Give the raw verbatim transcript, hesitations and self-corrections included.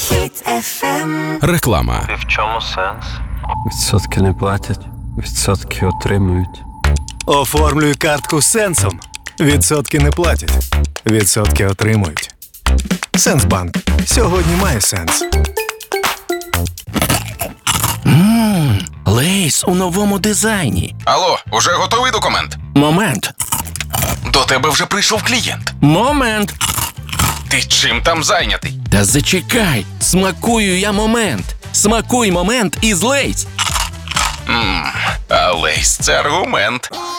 Хіт еф ем. Реклама. І в чому сенс? Відсотки не платять, відсотки отримують. Оформлюй картку Сенсом. Відсотки не платять, відсотки отримують. Сенсбанк. Сьогодні має сенс. Ммм, Лейс у новому дизайні. Алло, уже готовий документ? Момент. До тебе вже прийшов клієнт. Момент. Ти чим там зайнятий? Та зачекай, смакую я момент. Смакуй момент із Лейс. Ммм, а Лейс – це аргумент.